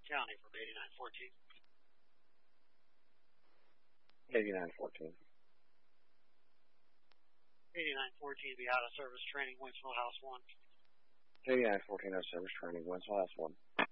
County from 8914. 8914. 8914 be out of service training, Winslow House 1. 8914 out of service training, Winslow House 1.